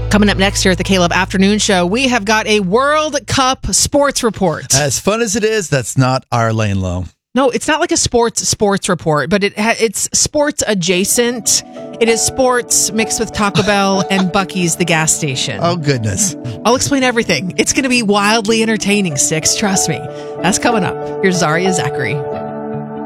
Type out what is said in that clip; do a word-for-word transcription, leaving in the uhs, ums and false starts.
Coming up next here at the Caleb Afternoon Show, we have got a World Cup sports report. As fun as it is, that's not our lane low. No, it's not like a sports sports report, but it ha- it's sports adjacent. It is sports mixed with Taco Bell and Buc-ee's, the gas station. Oh, goodness. I'll explain everything. It's going to be wildly entertaining, Six. Trust me. That's coming up. Here's Zaria Zachary.